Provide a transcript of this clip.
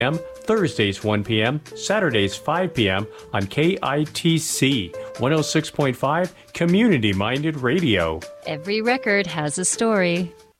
Thursdays 1 p.m., Saturdays 5 p.m. on KITC 106.5 Community Minded Radio. Every record has a story.